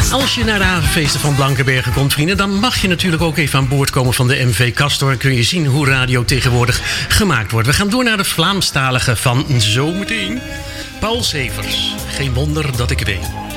Als je naar de havenfeesten van Blankenbergen komt, vrienden, dan mag je natuurlijk ook even aan boord komen van de MV Castor. En kun je zien hoe radio tegenwoordig gemaakt wordt. We gaan door naar de Vlaamstalige van zometeen. Paul Severs, geen wonder dat ik weet.